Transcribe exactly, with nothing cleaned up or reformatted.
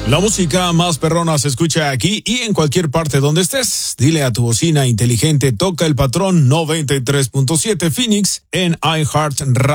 La música más perrona se escucha aquí y en cualquier parte donde estés. Dile a tu bocina inteligente, toca el patrón noventa y tres punto siete Phoenix en iHeart Radio.